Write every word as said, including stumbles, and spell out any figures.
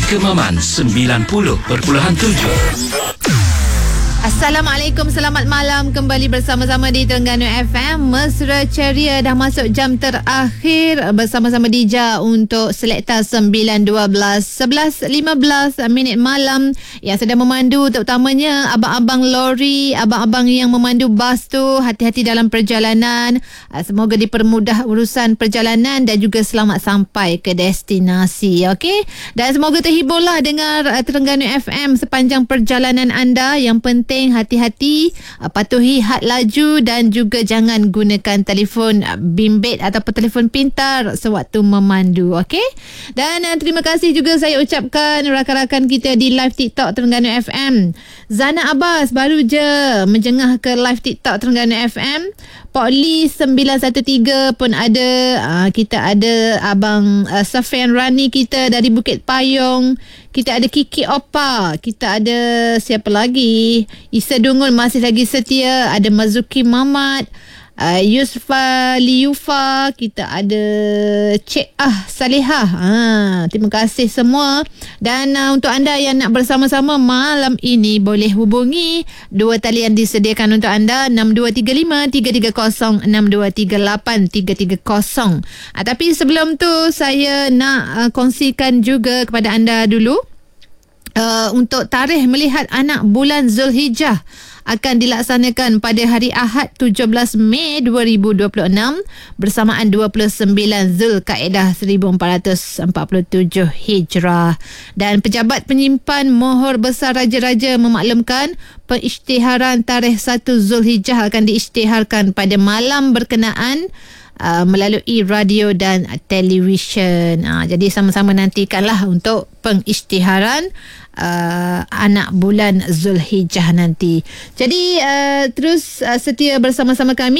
Kemaman sembilan puluh perpuluhan tujuh. Assalamualaikum, selamat malam. Kembali bersama-sama di Terengganu F M. Mesra ceria, dah masuk jam terakhir bersama-sama Dija untuk Selekta sembilan dua belas sebelas lima belas minit malam yang sedang memandu, terutamanya abang-abang lori, abang-abang yang memandu bas tu. Hati-hati dalam perjalanan. Semoga dipermudah urusan perjalanan dan juga selamat sampai ke destinasi. Okey? Dan semoga terhiburlah dengar Terengganu F M sepanjang perjalanan anda. Yang penting hati-hati, patuhi had laju dan juga jangan gunakan telefon bimbit ataupun telefon pintar sewaktu memandu. Okey? Dan uh, terima kasih juga saya ucapkan rakan-rakan kita di live TikTok Terengganu F M. Zana Abbas baru je menjengah ke live TikTok Terengganu F M. Pak Lee sembilan satu tiga pun ada. Uh, kita ada Abang uh, Safian Rani kita dari Bukit Payung. Kita ada Kiki Opa. Kita ada siapa lagi? Isa Dungun masih lagi setia. Ada Mazuki Mamat. Uh, Yusfa Liufa. Kita ada Cik Ah Salihah. Ha, terima kasih semua. Dan uh, untuk anda yang nak bersama-sama malam ini, boleh hubungi dua talian disediakan untuk anda, enam dua tiga lima tiga tiga kosong, enam dua tiga lapan tiga tiga kosong. Uh, tapi sebelum tu saya nak uh, kongsikan juga kepada anda dulu uh, untuk tarikh melihat anak bulan Zulhijjah akan dilaksanakan pada hari Ahad tujuh belas Mei dua ribu dua puluh enam bersamaan dua puluh sembilan Zulkaedah seribu empat ratus empat puluh tujuh Hijrah. Dan Pejabat Penyimpan Mohor Besar Raja-Raja memaklumkan pengisytiharan tarikh satu Zulhijjah akan diisytiharkan pada malam berkenaan Uh, melalui radio dan televisyen. Uh, jadi sama-sama nantikanlah untuk pengisytiharan uh, anak bulan Zulhijjah nanti. Jadi uh, terus uh, setia bersama-sama kami.